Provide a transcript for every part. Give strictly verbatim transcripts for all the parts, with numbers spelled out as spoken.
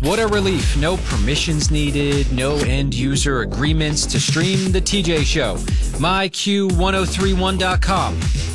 What a relief. No permissions needed, no end-user agreements to stream the T J Show. my q one oh three one dot com.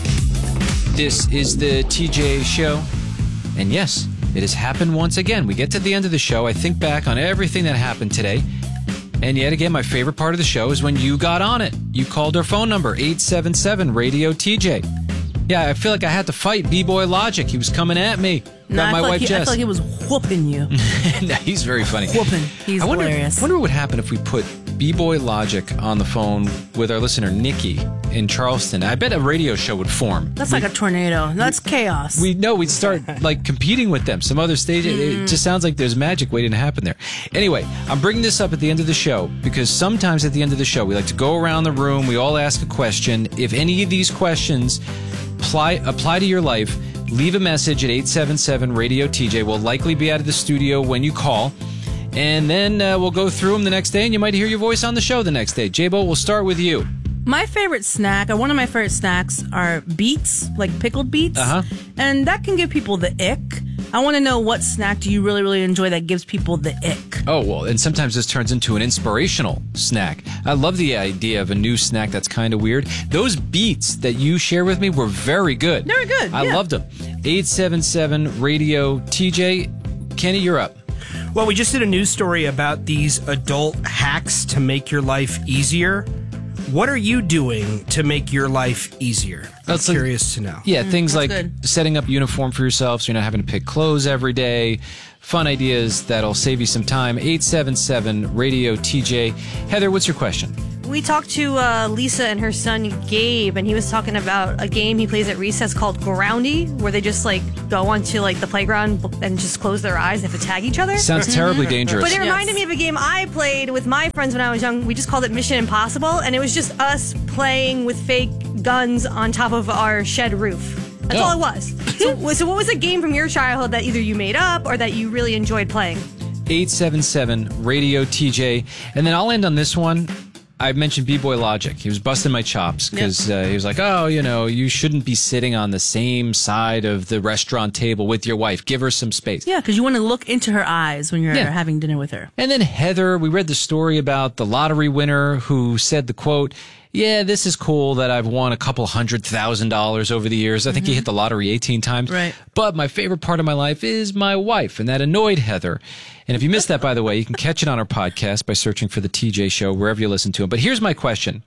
This is the T J Show. And yes, it has happened once again. We get to the end of the show. I think back on everything that happened today. And yet again, my favorite part of the show is when you got on it. You called our phone number, eight seven seven radio T J. Yeah, I feel like I had to fight B-Boy Logic. He was coming at me. No, Got I, my feel like wife he, I Jess. feel like he was whooping you. No, he's very funny. Whooping. He's I wonder, hilarious. I wonder what would happen if we put B-Boy Logic on the phone with our listener, Nikki, in Charleston. I bet a radio show would form. That's like a tornado. That's chaos. We know we'd start like competing with them. Some other stage. Mm. It just sounds like there's magic waiting to happen there. Anyway, I'm bringing this up at the end of the show because sometimes at the end of the show, we like to go around the room. We all ask a question. If any of these questions apply, apply to your life, leave a message at eight seven seven radio T J. We'll likely be out of the studio when you call. And then uh, we'll go through them the next day, and you might hear your voice on the show the next day. J-Bo, we'll start with you. My favorite snack, or one of my favorite snacks, are beets, like pickled beets. Uh-huh. And that can give people the ick. I want to know, what snack do you really, really enjoy that gives people the ick? Oh, well, and sometimes this turns into an inspirational snack. I love the idea of a new snack that's kind of weird. Those beets that you share with me were very good. They were good, I yeah. loved them. eight seven seven radio T J. Kenny, you're up. Well, we just did a news story about these adult hacks to make your life easier. What are you doing to make your life easier? I'm That's like- curious to know. Yeah, things like good. setting up a uniform for yourself so you're not having to pick clothes every day. Fun ideas that'll save you some time. eight seven seven radio T J. Heather, what's your question? We talked to uh, Lisa and her son Gabe, and he was talking about a game he plays at recess called Groundy, where they just like go onto like the playground and just close their eyes. They have to tag each other. Sounds terribly dangerous. But it Yes. reminded me of a game I played with my friends when I was young. We just called it Mission Impossible, and it was just us playing with fake guns on top of our shed roof. That's Oh. all it was. So, so what was a game from your childhood that either you made up or that you really enjoyed playing? eight seven seven radio T J. And then I'll end on this one. I mentioned B-Boy Logic. He was busting my chops because uh, he was like, oh, you know, you shouldn't be sitting on the same side of the restaurant table with your wife. Give her some space. Yeah, because you want to look into her eyes when you're Yeah. having dinner with her. And then Heather, we read the story about the lottery winner who said the quote, yeah, this is cool that I've won a couple hundred thousand dollars over the years. I think he hit the lottery eighteen times. Right. But my favorite part of my life is my wife, and that annoyed Heather. And if you missed that, by the way, you can catch it on our podcast by searching for the T J Show wherever you listen to it. But here's my question.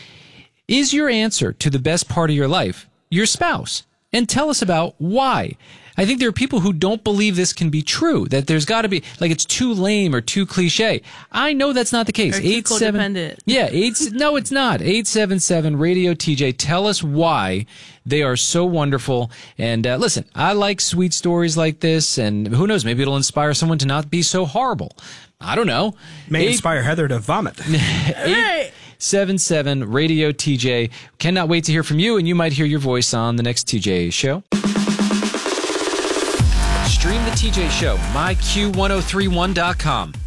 Is your answer to the best part of your life your spouse? And tell us about why. I think there are people who don't believe this can be true, that there's got to be, like, it's too lame or too cliche. I know that's not the case. Or too Eight, seven, codependent. yeah, eight, no, it's not. eight seven seven radio T J. Tell us why they are so wonderful. And uh, listen, I like sweet stories like this, and who knows, maybe it'll inspire someone to not be so horrible. I don't know. May Eight- inspire Heather to vomit. eight seven seven radio T J. Cannot wait to hear from you, and you might hear your voice on the next T J Show. Stream the T J Show, my q one oh three one dot com.